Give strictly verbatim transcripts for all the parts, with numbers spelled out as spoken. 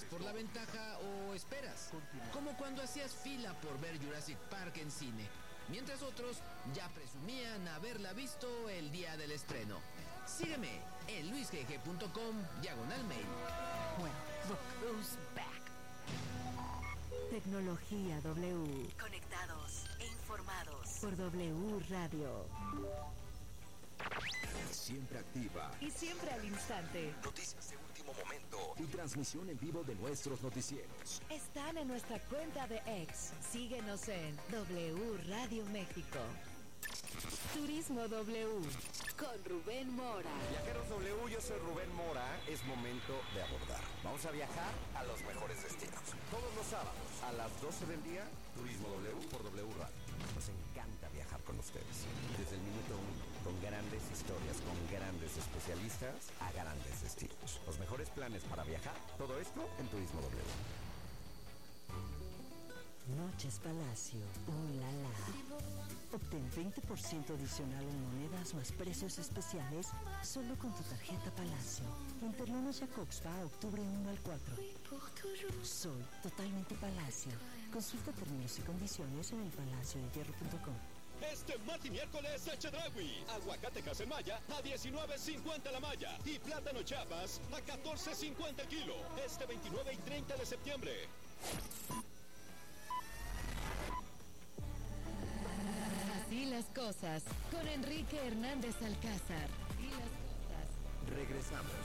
por la ventaja o esperas, como cuando hacías fila por ver Jurassic Park en cine, mientras otros ya presumían haberla visto el día del estreno. Sígueme en luisgg.com diagonal mail. Well, look who's back. Tecnología W. Conectados e informados por W Radio. Siempre activa y siempre al instante. Noticias de último momento y transmisión en vivo de nuestros noticieros. Están en nuestra cuenta de X. Síguenos en W Radio México. Turismo W con Rubén Mora. Viajeros W, yo soy Rubén Mora. Es momento de abordar. Vamos a viajar a los mejores destinos. Todos los sábados a las doce del día, Turismo W por W Radio. Nos encanta viajar con ustedes. Desde el minuto uno, con grandes historias, con grandes especialistas a grandes destinos. Los mejores planes para viajar, todo esto en Turismo W. Noches Palacio, oh la la. Obtén veinte por ciento adicional en monedas más precios especiales solo con tu tarjeta Palacio. Interlomas Jacobspa, octubre uno al cuatro. Soy totalmente Palacio. Consulta términos y condiciones en el palacio de hierro punto com. Este martes y miércoles Chedraui. Aguacate Casemaya a diecinueve cincuenta la malla y plátano Chiapas a catorce cincuenta el kilo. Este veintinueve y treinta de septiembre. Así las cosas con Enrique Hernández Alcázar. Así las cosas. Regresamos.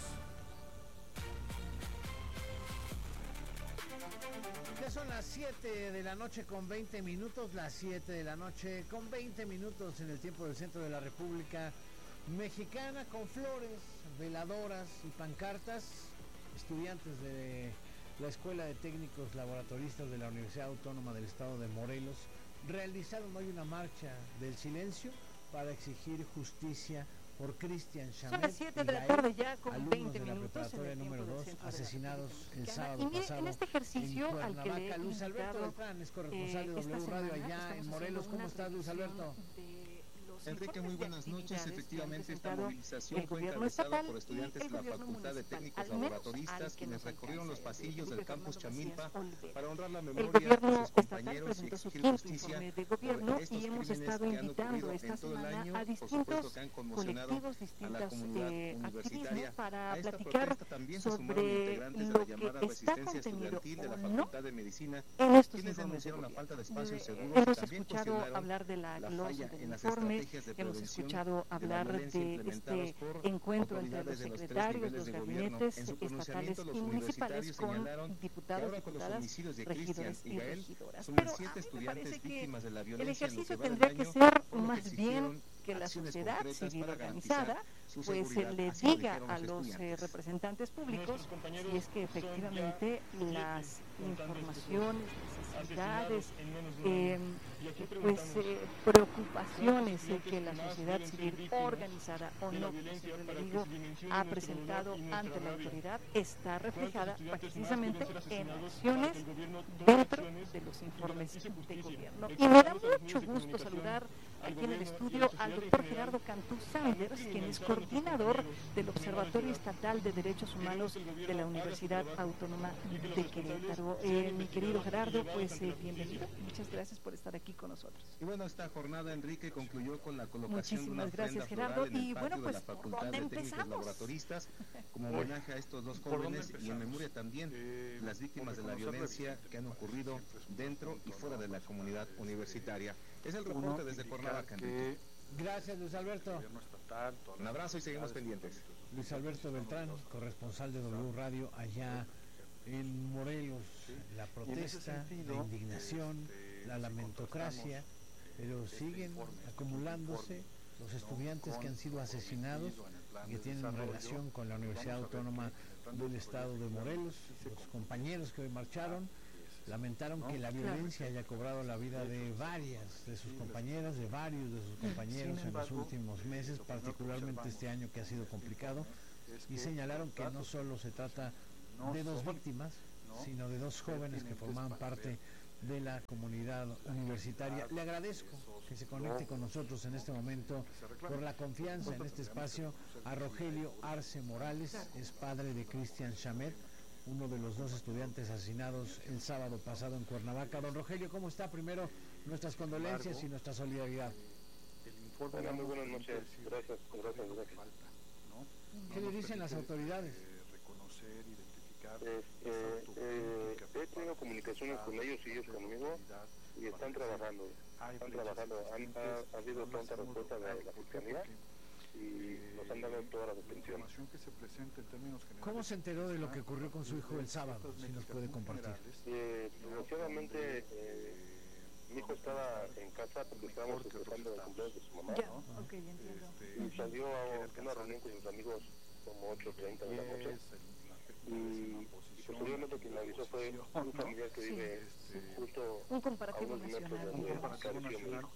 Ya son las siete de la noche con veinte minutos, las siete de la noche con veinte minutos en el tiempo del centro de la República Mexicana, con flores, veladoras y pancartas. Estudiantes de la Escuela de Técnicos Laboratoristas de la Universidad Autónoma del Estado de Morelos realizaron hoy una marcha del silencio para exigir justicia por Cristian Chamet. Son las siete de la tarde ya con veinte minutos en el número dos, asesinados el sábado y mire, pasado en este ejercicio en al que le he Luis Alberto Beltrán es corresponsal de eh, W Radio allá en Morelos. ¿Cómo estás, Luis Alberto? Enrique, muy buenas noches. Efectivamente, esta movilización fue encabezada por estudiantes de la Facultad de Técnicos Laboratoristas, quienes recorrieron los pasillos del campus Chamilpa para honrar la memoria de sus compañeros y exigir justicia por estos crímenes que han ocurrido en todo el año, por supuesto que han conmocionado a la comunidad universitaria. A esta protesta también se sumaron integrantes de la llamada resistencia estudiantil de la Facultad de Medicina, quienes denunciaron la falta de espacios seguros y también cuestionaron la falla en las estrategias de hemos escuchado hablar de, de este encuentro entre los secretarios, los gabinetes estatales y municipales con diputados, diputadas, regidores y regidoras. Pero a mí me parece que el ejercicio tendría que ser más bien que la sociedad civil organizada pues se le diga a los eh, representantes públicos si es que efectivamente las informaciones, necesidades, eh, pues eh, preocupaciones eh, que la sociedad civil organizada o no, como siempre le digo, ha presentado ante la autoridad está reflejada precisamente en acciones dentro de los informes de gobierno. Y me da mucho gusto saludar aquí en el estudio al doctor Gerardo Cantú Sanders, quien es coordinador del Observatorio Estatal de Derechos Humanos de la Universidad Autónoma de Querétaro. Eh, mi querido Gerardo, pues eh, bienvenido. Muchas gracias por estar aquí con nosotros. Y bueno, esta jornada, Enrique, concluyó con la colocación Muchísimas de una gracias, ofrenda Gerardo. floral en el Y patio bueno, pues, de la Facultad ¿por de dónde Técnicos empezamos? Laboratoristas, como homenaje a estos dos jóvenes y en memoria también de las víctimas de la violencia que han ocurrido dentro y fuera de la comunidad universitaria. Es el reporte desde Cuernavaca, Enrique. Gracias, Luis Alberto. Un abrazo y seguimos pendientes. Luis Alberto Beltrán, corresponsal de W Radio allá en Morelos. La protesta, la indignación, la lamentocracia, pero siguen acumulándose los estudiantes que han sido asesinados y que tienen relación con la Universidad Autónoma del Estado de Morelos. Los compañeros que hoy marcharon lamentaron que la violencia haya cobrado la vida de varias de sus compañeras, de varios de sus compañeros en los últimos meses, particularmente este año que ha sido complicado, y señalaron que no solo se trata de dos víctimas, sino de dos jóvenes que formaban parte de la comunidad universitaria. Le agradezco que se conecte con nosotros en este momento por la confianza en este espacio a Rogelio Arce Morales, es padre de Cristian Chamet, uno de los dos estudiantes asesinados el sábado pasado en Cuernavaca. Don Rogelio, ¿cómo está? Primero, nuestras condolencias y nuestra solidaridad. Hola, muy buenas noches. Gracias, gracias, gracias. ¿Qué le dicen las autoridades? Eh, eh, eh, he tenido comunicaciones con ellos y ellos conmigo y están trabajando. Están trabajando. Han, ha, ha habido pronta respuesta de la Fiscalía y nos han dado todas las detenciones. ¿Cómo se enteró de lo que ocurrió con su hijo el sábado? Si nos puede compartir. Eh, desgraciadamente, eh, mi hijo estaba en casa porque estábamos celebrando el cumpleaños de su mamá. Ya, ok, ya entiendo. Y salió a una reunión con sus amigos como ocho treinta de la noche. Y, y posteriormente quien la avisó fue un familiar que vive sí. justo un comparativo a unos metros de donde apareció mi hijo.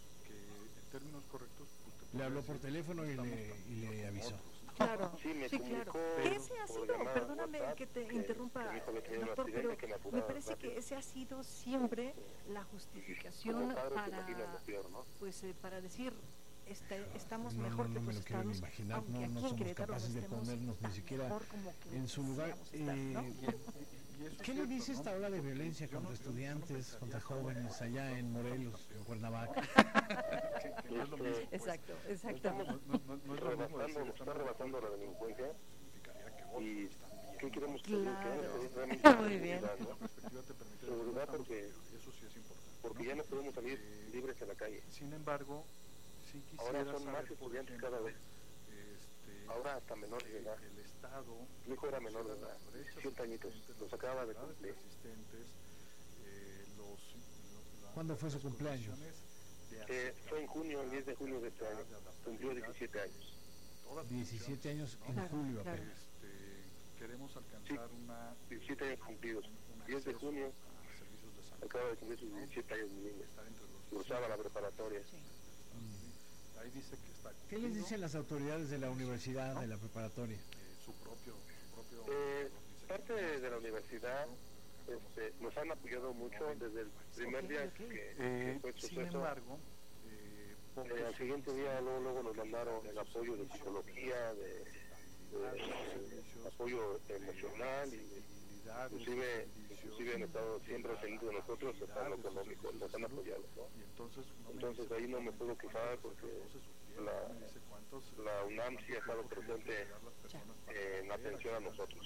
Le habló por teléfono y le, y le avisó. Claro, sí, me sí, claro. Que ese ha sido, perdóname que te que, interrumpa, que doctor, pero me parece rápido. que ese ha sido siempre la justificación para, pues, eh, para decir, Está, estamos no, mejor no, que no los me lo quiero estados, imaginar, aunque no, aquí no en somos Querétaro capaces de ponernos ni siquiera en su lugar. Estar, ¿no? eh, ¿Qué le dice esta ola de violencia contra estudiantes, contra jóvenes allá en Morelos, en Cuernavaca? Exacto, exacto. Está rebasando la delincuencia y ¿qué queremos que claro. Muy bien. Seguridad porque, porque ya no podemos salir libres a la calle. Sin embargo, sí ahora son más estudiantes cada vez. Este, ahora hasta menores de edad. El Estado, mi hijo era menor de edad, siete añitos, los acaba de cumplir. Eh, los, la, ¿Cuándo fue su cumpleaños? Eh, fue en junio, el diez de junio de este año, cumplió diecisiete años. diecisiete años en claro, julio claro. apenas. Este, queremos alcanzar sí, una... diecisiete años cumplidos, diez de junio, acaba de cumplir sus diecisiete años mi niño, cursaba la preparatoria. Sí. Ahí dice que está ¿Qué les dicen las autoridades de la universidad, ¿no? de la preparatoria? Eh, su propio, su propio eh, parte de, de la universidad este, nos han apoyado mucho desde el primer okay, día okay. que, eh, que fue el sin suceso. embargo, eh, eh, al siguiente día luego, luego nos mandaron el apoyo de psicología, de, de, de apoyo emocional y inclusive, inclusive han estado siempre al seguido de nosotros hasta en lo económico, nos han apoyado, ¿no? Entonces ahí no me puedo quejar porque la, la UNAM sí ha estado presente eh, en atención a nosotros.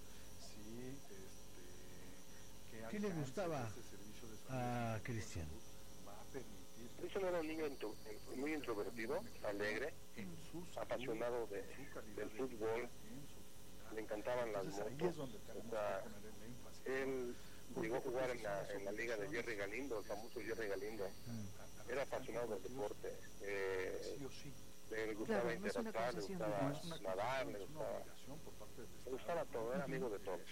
¿Qué le gustaba a Cristian? Cristian era un niño intro, muy introvertido, alegre, apasionado de, del fútbol, le encantaban las motos, o sea, él llegó a jugar en la, en la liga de Jerry Galindo, el famoso Jerry Galindo, era apasionado del deporte, eh, le gustaba claro, no interactuar, le gustaba nadar, le gustaba, le gustaba todo, era amigo de todos.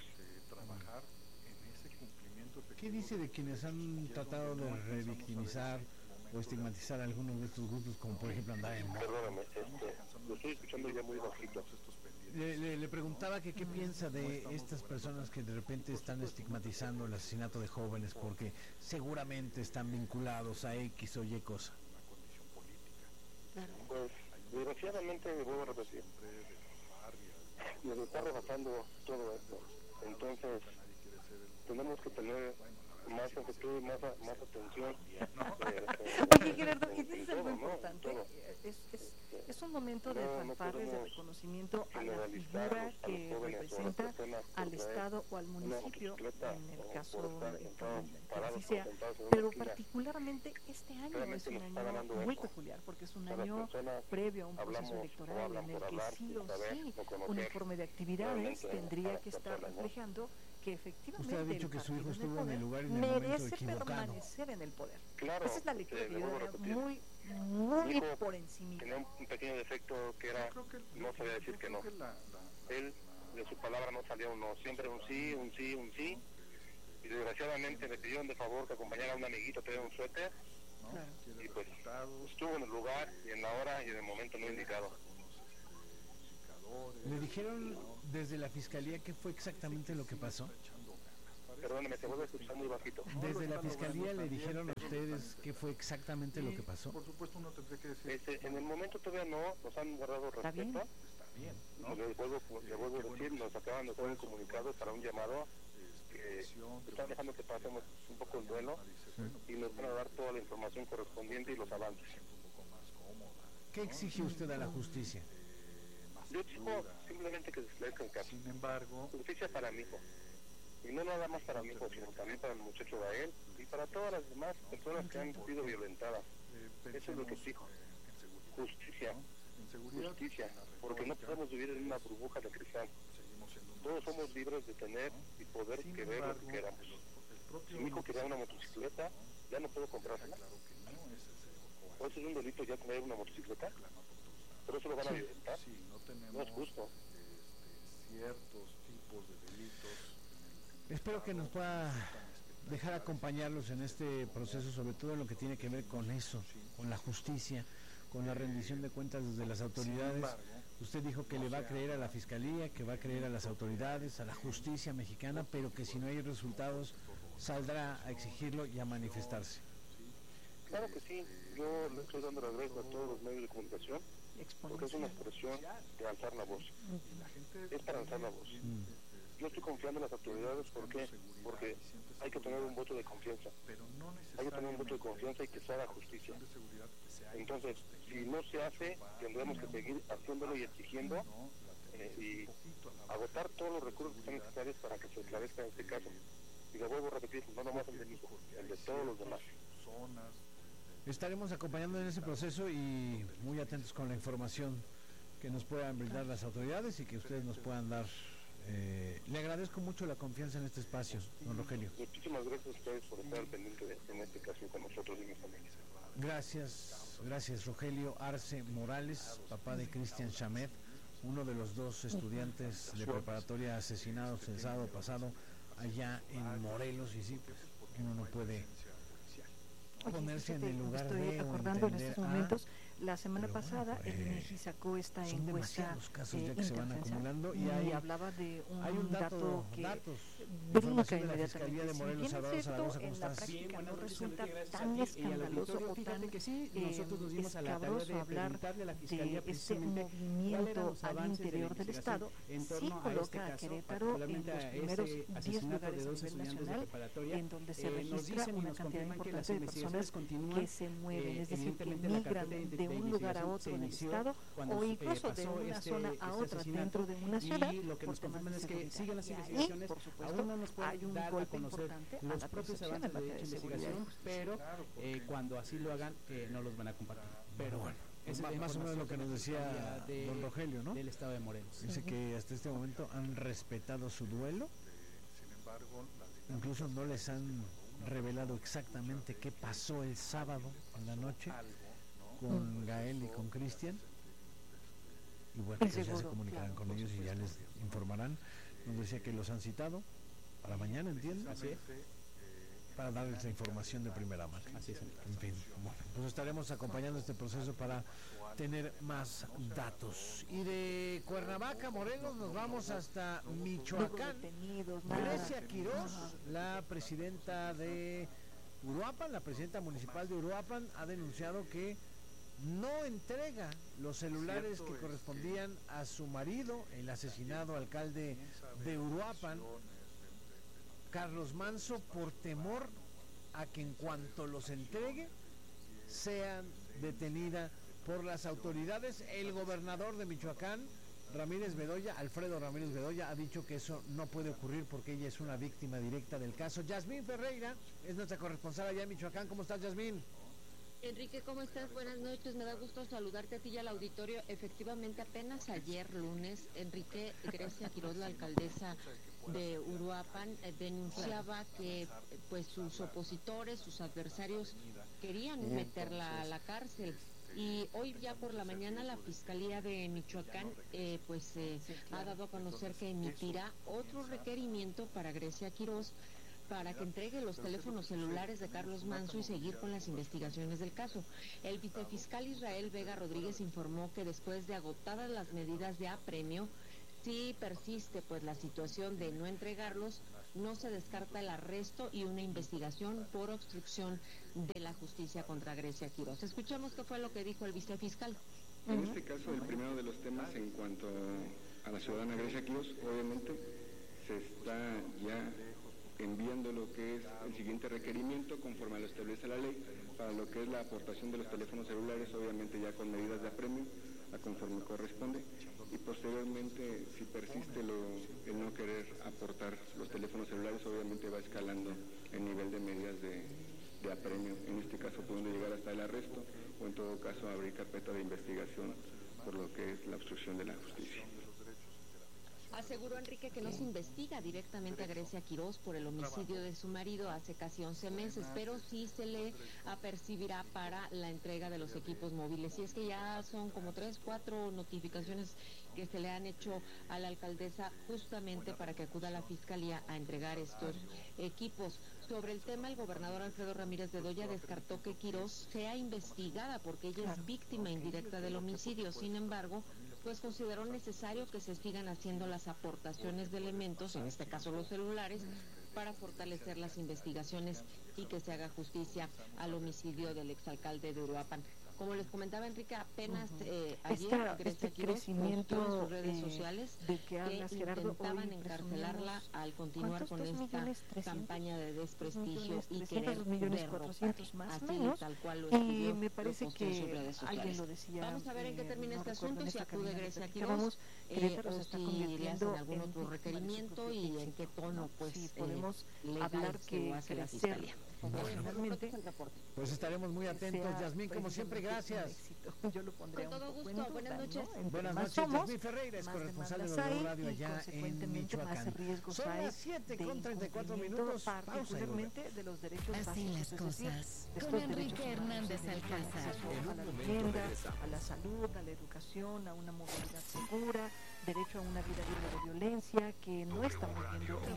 ¿Qué dice de quienes han tratado de revictimizar o estigmatizar a algunos de estos grupos, como por ejemplo andar en moto? Perdóname, este, lo estoy escuchando ya muy bajito. Le, le, le preguntaba que qué piensa de estas personas que de repente están estigmatizando el asesinato de jóvenes porque seguramente están vinculados a X o Y cosa. Pues desgraciadamente, me vuelvo a repetir, nos está rebasando todo esto, entonces tenemos que tener más actitud, más, más atención. Eh, Oye, Gerardo, y dices algo importante, ¿no? es, es, es un momento de fanfarres, de reconocimiento a la figura que representa al Estado o al municipio, en el caso que así sea, pero particularmente este año es un año muy peculiar, porque es un año previo a un proceso electoral en el que sí o sí un informe de actividades tendría que estar reflejando que efectivamente usted ha dicho que su hijo estuvo en el lugar y en el merece permanecer en el poder. Claro, esa es la lectura eh, que yo daría muy, muy hijo por encima. Tenía un pequeño defecto que era, no sabía decir que no. Él, de su palabra no salía un no, siempre un sí, un sí, un sí. Y desgraciadamente me pidieron de favor que acompañara a un amiguito que tenía un suéter. Claro. Y pues estuvo en el lugar y en la hora y en el momento no indicado. ¿Le dijeron desde la fiscalía qué fue exactamente lo que pasó? Perdóname, te vuelvo a escuchar muy bajito. ¿Desde la fiscalía le dijeron a ustedes qué fue exactamente lo que pasó? Por supuesto, uno tendría que decir... Este, en el momento todavía no, nos han guardado respeto. Está bien, ¿no? Le vuelvo, le vuelvo a decir, nos acaban de hacer un comunicado para un llamado eh, están dejando que pasemos un poco el duelo y nos van a dar toda la información correspondiente y los avances. ¿Qué exige usted a la justicia? Yo exijo simplemente que se esclarezca el caso. Sin embargo, justicia para mi hijo. Y no nada más para mi hijo, sino también para el muchacho Gael y para todas las demás personas que han sido violentadas. Eso es lo que exijo. Justicia. Justicia. Porque no podemos vivir en una burbuja de cristal. Todos somos libres de tener y poder querer lo que queramos. Si mi hijo quería una motocicleta, ya no puedo comprársela. ¿O eso es un delito ya tener una motocicleta? ¿Pero eso lo van a violentar? No es justo. Ciertos tipos de delitos. Espero que nos pueda dejar acompañarlos en este proceso, sobre todo en lo que tiene que ver con eso, con la justicia, con la rendición de cuentas desde las autoridades. Usted dijo que le va a creer a la Fiscalía, que va a creer a las autoridades, a la justicia mexicana, pero que si no hay resultados saldrá a exigirlo y a manifestarse. Claro que sí, yo le estoy dando las gracias a todos los medios de comunicación, porque es una expresión de alzar la voz. Es para alzar la voz. Mm. Yo estoy confiando en las autoridades, ¿por qué? Porque hay que tener un voto de confianza. Hay que tener un voto de confianza y que se haga justicia. Entonces, si no se hace, tendremos que seguir haciéndolo y exigiendo eh, y agotar todos los recursos que sean necesarios para que se esclarezca este caso. Y lo vuelvo a repetir, no nomás el de mi hijo, el de todos los demás. Estaremos acompañando en ese proceso y muy atentos con la información que nos puedan brindar las autoridades y que ustedes nos puedan dar. Eh, le agradezco mucho la confianza en este espacio, don Rogelio. Muchísimas gracias a ustedes por estar pendiente de, en este caso con nosotros y mi familia. Gracias, gracias Rogelio Arce Morales, papá de Cristian Chamet, uno de los dos estudiantes de preparatoria asesinados el sábado pasado allá en Morelos. Y sí, pues uno no puede ponerse Oye, en el lugar estoy de acordando en estos momentos. A, la semana pero pasada bueno, el INEGI sacó esta son encuesta los casos eh, ya que se van acumulando y, y hay, hablaba de un, hay un dato, dato que datos, brinca de la Fiscalía inmediatamente. de Morelos, Si bien Salvador es cierto, Zaragoza, ¿cómo en la estás? práctica Bien, no resulta gracias tan escandaloso o tan fíjate que sí, eh, nosotros nos dimos a la tarea de hablar preguntarle a la Fiscalía de este precisamente cuáles eran movimiento los al avances interior de la del Estado. en Sí torno a coloca este a caso, Querétaro en particularmente los a primeros este diez asesinato lugares de a dos nivel estudiantes de nacional, preparatoria. en donde se Eh, nos registra dicen y una nos cantidad confirman que las importante de personas investigaciones continúan. que se mueven, Eh, es decir, que evidentemente la migran carpeta de- de de un lugar a investigación otro se en el inició Estado cuando, o eh, incluso de pasó una este- zona a este otra asesinato. dentro de una ciudad. Y lo que por nos temas confirman de es que seguridad. siguen las Y ahí, investigaciones, por supuesto, aún no nos hay pueden un dar a golpe conocer importante a los la propios percepción avances en de materia dicha de seguridad. investigación, pero eh, cuando así lo hagan, eh, no los van a compartir. Pero bueno, Es esa es la más o menos lo que nos decía información de- don Rogelio, ¿no? del estado de Morelos. Dice Ujú. que hasta este momento han respetado su duelo, incluso no les han revelado exactamente qué pasó el sábado en la noche con Gael y con Cristian, y bueno, pues ya se comunicarán con ellos y ya les informarán. Nos decía que los han citado para mañana, ¿entienden? Así es. Para darles la información de primera mano. Así es. En fin, bueno, pues estaremos acompañando este proceso para tener más datos. Y de Cuernavaca, Morelos, nos vamos hasta Michoacán. Grecia Quirós, la presidenta de Uruapan, la presidenta municipal de Uruapan, ha denunciado que no entrega los celulares que correspondían a su marido, el asesinado alcalde de Uruapan, Carlos Manso, por temor a que en cuanto los entregue sean detenida por las autoridades. El gobernador de Michoacán, Ramírez Bedoya, Alfredo Ramírez Bedoya, ha dicho que eso no puede ocurrir porque ella es una víctima directa del caso. Yasmín Ferreira es nuestra corresponsal allá en Michoacán. ¿Cómo estás, Yasmín? Enrique, ¿cómo estás? Buenas noches, me da gusto saludarte a ti y al auditorio. Efectivamente, apenas ayer lunes, Enrique Grecia Quirós, la alcaldesa de Uruapan, eh, denunciaba que pues sus opositores, sus adversarios querían meterla a la cárcel. Y hoy ya por la mañana la Fiscalía de Michoacán eh, pues eh, ha dado a conocer que emitirá otro requerimiento para Grecia Quirós para que entregue los teléfonos celulares de Carlos Manso y seguir con las investigaciones del caso. El vicefiscal Israel Vega Rodríguez informó que después de agotadas las medidas de apremio, si persiste pues la situación de no entregarlos, no se descarta el arresto y una investigación por obstrucción de la justicia contra Grecia Quirós. Escuchemos qué fue lo que dijo el vicefiscal. En este caso, el primero de los temas en cuanto a la ciudadana Grecia Quirós, obviamente se está ya enviando lo que es el siguiente requerimiento conforme lo establece la ley para lo que es la aportación de los teléfonos celulares, obviamente ya con medidas de apremio a conforme corresponde, y posteriormente si persiste lo, el no querer aportar los teléfonos celulares, obviamente va escalando el nivel de medidas de, de apremio, en este caso pudiendo llegar hasta el arresto o en todo caso abrir carpeta de investigación por lo que es la obstrucción de la justicia. Aseguró Enrique que no se investiga directamente a Grecia Quirós por el homicidio de su marido hace casi once meses, pero sí se le apercibirá para la entrega de los equipos móviles. Y es que ya son como tres, cuatro notificaciones que se le han hecho a la alcaldesa justamente para que acuda a la fiscalía a entregar estos equipos. Sobre el tema, el gobernador Alfredo Ramírez Bedoya descartó que Quirós sea investigada porque ella es víctima indirecta del homicidio. Sin embargo, pues consideró necesario que se sigan haciendo las aportaciones de elementos, en este caso los celulares, para fortalecer las investigaciones y que se haga justicia al homicidio del exalcalde de Uruapan. Como les comentaba Enrique, apenas eh, ayer Esta, Grecia este Quirós crecimiento postó en sus redes eh, sociales de que, hablas, que Gerardo, intentaban hoy encarcelarla al continuar con esta millones, campaña de desprestigio millones, y querer millones cuatrocientos más así menos, tal cual lo y escribió, me parece lo posteó en sus que redes alguien sociales. lo decía. Vamos a ver en qué termina eh, este no asunto, si acude Grecia Quirós, eh, o si le hacen algún otro requerimiento y en qué tono pues sí, eh, podemos legal hablar se que lo hace la crecer fiscalía. Bueno, pues estaremos muy atentos. Yasmín, como siempre, gracias. Yo lo pondré con todo un poco gusto. en Buenas noches. ¿no? Buenas noches, somos, Yasmín Ferreira, es corresponsal de W Radio allá en Michoacán. Son las siete con treinta y cuatro minutos. Particularmente de los derechos Así básicos, las es cosas. decir, Con Enrique Hernández Alcázar. a la vivienda, a la salud, a la educación, a una movilidad segura, derecho a una vida libre de violencia, que no estamos viendo en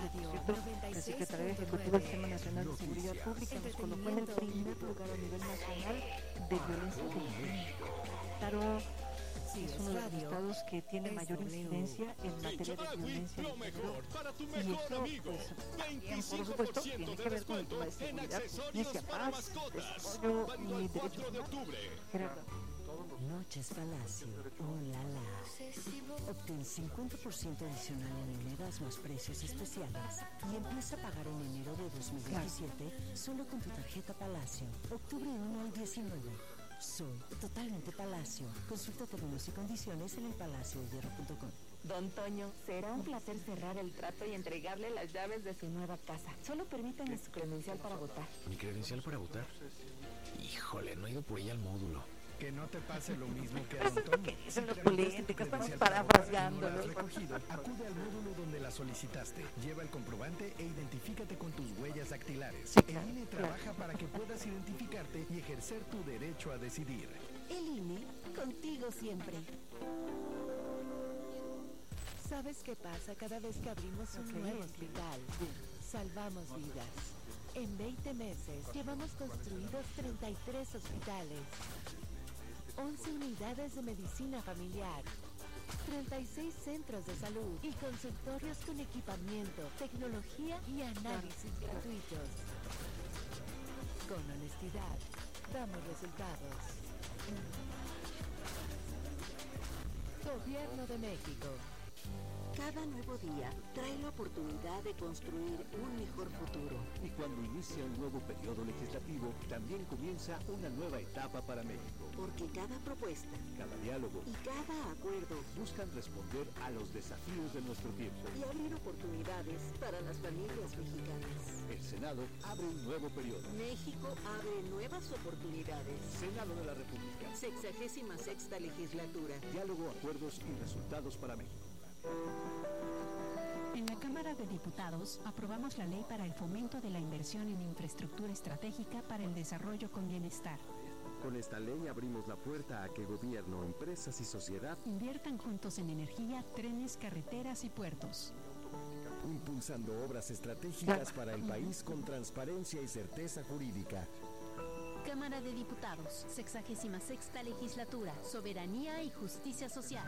el el secretario ejecutivo del Sistema Nacional de Seguridad Pública nos colocó en el primer lugar a nivel nacional de violencia de género. Claro, sí, es uno de los estados que tiene mayor incidencia en materia de violencia de género, y eso, pues, también, por supuesto, tiene que ver con el tema de seguridad, justicia, paz, desarrollo y derechos humanos. Gerardo. Noches Palacio, oh la la. Obtén cincuenta por ciento adicional en monedas más precios especiales y empieza a pagar en enero de dos mil veintisiete solo con tu tarjeta Palacio. Octubre uno al diecinueve. Soy totalmente Palacio. Consulta términos y condiciones en el palacio de hierro punto com. Don Toño, será un placer cerrar el trato y entregarle las llaves de su nueva casa. Solo permítame su credencial para votar. ¿Mi credencial para votar? Híjole, no he ido por ella al módulo. Que no te pase lo mismo que a Don Toño. Si son los políticos, estamos parafraseándolo. No recogido, acude al módulo donde la solicitaste. Lleva el comprobante e identifícate con tus huellas dactilares. Sí, claro, el I N E claro. trabaja para que puedas identificarte y ejercer tu derecho a decidir. El I N E, contigo siempre. ¿Sabes qué pasa cada vez que abrimos un Ok. nuevo hospital? Salvamos vidas. En veinte meses llevamos construidos treinta y tres hospitales, once unidades de medicina familiar, treinta y seis centros de salud y consultorios con equipamiento, tecnología y análisis gratuitos. Con honestidad, damos resultados. Gobierno de México. Cada nuevo día trae la oportunidad de construir un mejor futuro. Y cuando inicia un nuevo periodo legislativo, también comienza una nueva etapa para México. Porque cada propuesta Cada diálogo y cada acuerdo buscan responder a los desafíos de nuestro tiempo. y abrir oportunidades para las familias mexicanas. El Senado abre un nuevo periodo. México abre nuevas oportunidades. Senado de la República. Sexagésima sexta legislatura. Diálogo, acuerdos y resultados para México. En la Cámara de Diputados aprobamos la ley para el fomento de la inversión en infraestructura estratégica para el desarrollo con bienestar. Con esta ley abrimos la puerta a que gobierno, empresas y sociedad Inviertan juntos en energía, trenes, carreteras y puertos. impulsando obras estratégicas para el país con transparencia y certeza jurídica. Cámara de Diputados, sexagésima sexta legislatura, soberanía y justicia social.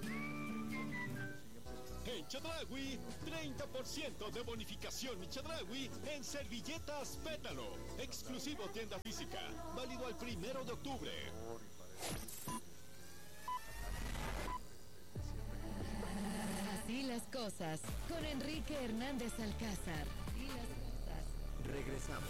En Chedraui, treinta por ciento de bonificación en Chedraui en servilletas Pétalo. Exclusivo tienda física. Válido al primero de octubre. Así las cosas, con Enrique Hernández Alcázar. pilas. Regresamos.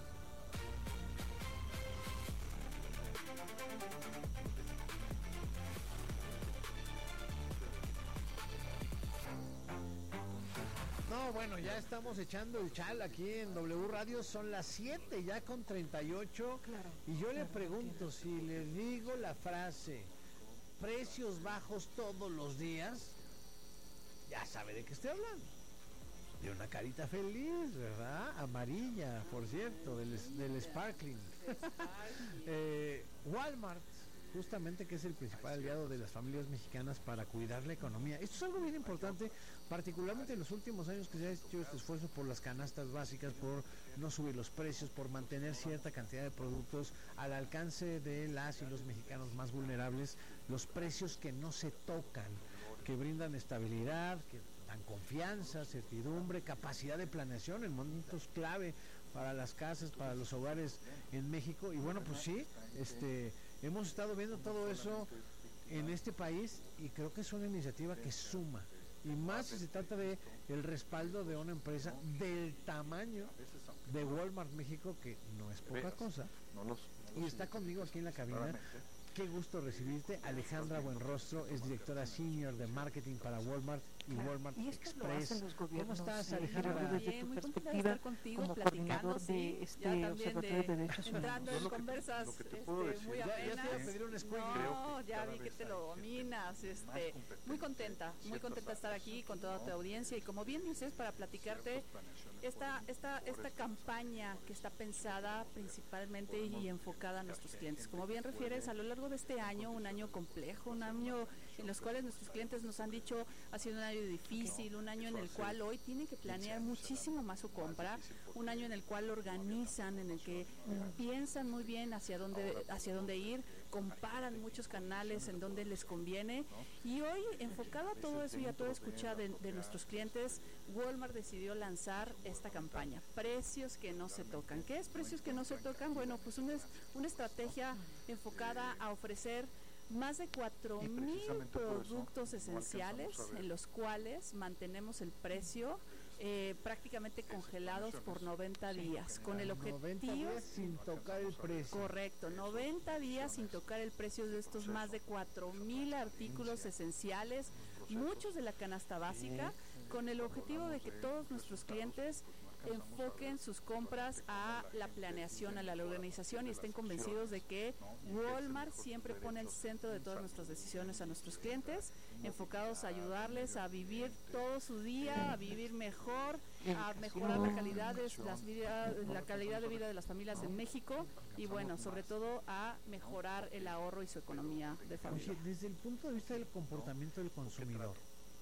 No, bueno, ya estamos echando el chal aquí en W Radio, son las siete ya con treinta y ocho, claro, y yo claro, le pregunto, si les digo la frase precios bajos todos los días, ya sabe de qué estoy hablando. De una carita feliz, ¿verdad? Amarilla, por cierto, del, del sparkling. eh, Walmart, justamente, que es el principal aliado de las familias mexicanas para cuidar la economía. Esto es algo bien importante, particularmente en los últimos años, que se ha hecho este esfuerzo por las canastas básicas, por no subir los precios, por mantener cierta cantidad de productos al alcance de las y los mexicanos más vulnerables, los precios que no se tocan, que brindan estabilidad, que dan confianza, certidumbre, capacidad de planeación en momentos clave para las casas, para los hogares en México. Y bueno, pues sí, este hemos estado viendo todo eso en este país y creo que es una iniciativa que suma, y más si se trata de el respaldo de una empresa del tamaño de Walmart México, que no es poca cosa. Y está conmigo aquí en la cabina. Qué gusto recibirte. Alejandra Buenrostro es directora senior de marketing para Walmart y claro, Walmart y esto Express. Lo hacen los gobiernos. ¿Cómo estás, Alejandra? Bien, desde tu perspectiva de contigo, como coordinador de sí, este Observatorio de, de Derechos Humanos. Entrando en conversas este, muy amenas. Ya, ya te voy a pedir un escuello. No, ya vi que te lo dominas. Este, muy contenta, muy contenta de estar aquí con toda tu audiencia. Y como bien dices, para platicarte esta, esta, esta campaña que está pensada principalmente y enfocada a nuestros clientes. Como bien refieres, a lo largo de este año, un año complejo, un año en los cuales nuestros clientes nos han dicho ha sido un año difícil, un año en el cual hoy tienen que planear muchísimo más su compra, un año en el cual organizan, en el que piensan muy bien hacia dónde, hacia dónde ir, comparan muchos canales en donde les conviene, y hoy, enfocado a todo eso y a toda escucha de, de nuestros clientes, Walmart decidió lanzar esta campaña, Precios que no se tocan. ¿Qué es Precios que no se tocan? Bueno, pues una, una estrategia enfocada a ofrecer más de cuatro mil productos esenciales en los cuales mantenemos el precio eh, prácticamente congelados por noventa días, con el objetivo noventa días sin tocar el precio. Correcto, noventa días sin tocar el precio de estos más de cuatro mil artículos esenciales, muchos de la canasta básica, con el objetivo de que todos nuestros clientes enfoquen sus compras a la planeación, a la organización, y estén convencidos de que Walmart siempre pone el centro de todas nuestras decisiones a nuestros clientes, enfocados a ayudarles a vivir todo su día, a vivir mejor, a mejorar la calidad de las vida, la calidad de vida de las familias en México, y bueno, sobre todo a mejorar el ahorro y su economía de familia. Oye, desde el punto de vista del comportamiento del consumidor,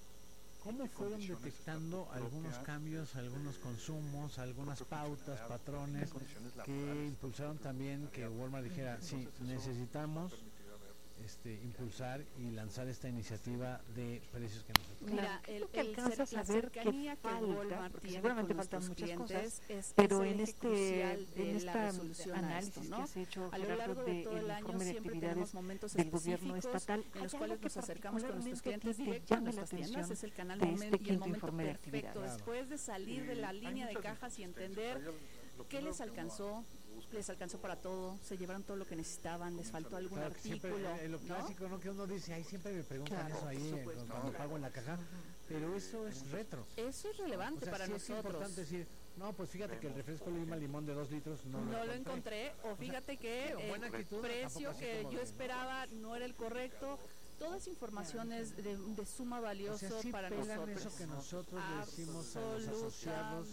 ¿cómo fueron detectando algunos cambios, algunos consumos, algunas pautas, patrones que impulsaron también que Walmart dijera, sí, necesitamos este, impulsar y lanzar esta iniciativa de precios que no se tocan? Mira, el, el alcanza ser, a saber qué falta, porque seguramente faltan muchas cosas, es, pero es en este en esta análisis esto, ¿no? que has hecho, a lo largo de todo el año siempre tenemos momentos del gobierno estatal en los cuales nos acercamos con nuestros clientes directo a nuestras tiendas. Es el canal de este y el momento perfecto, claro, después de salir de la línea de cajas y entender qué les alcanzó, les alcanzó para todo, se llevaron todo lo que necesitaban, les faltó algún claro, artículo. Siempre, eh, lo clásico, ¿no? ¿no? Que uno dice, ahí siempre me preguntan claro, eso ahí eh, cuando pago en la caja, pero eso es retro. Eso es relevante, o sea, para sí nosotros. Es importante decir, no, pues fíjate que el refresco Lima Limón de dos litros no, no lo, lo encontré, o fíjate que el actitud, precio que yo esperaba no era el correcto. Toda esa información es de, de suma valioso, o sea, sí, para nosotros. Eso que nosotros le decimos a los asociados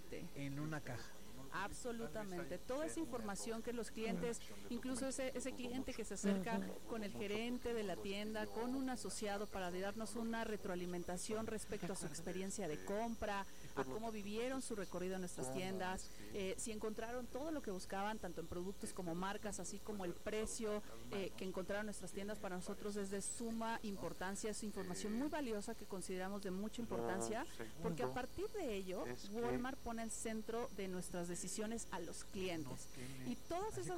en una caja. Absolutamente, toda esa información que los clientes, incluso ese, ese cliente que se acerca con el gerente de la tienda, con un asociado para darnos una retroalimentación respecto a su experiencia de compra, a cómo vivieron su recorrido en nuestras tiendas, eh, si encontraron todo lo que buscaban, tanto en productos como marcas, así como el precio eh, que encontraron en nuestras tiendas, para nosotros es de suma importancia, es información muy valiosa que consideramos de mucha importancia, porque a partir de ello, Walmart pone el centro de nuestras decisiones a los clientes. Y todas esas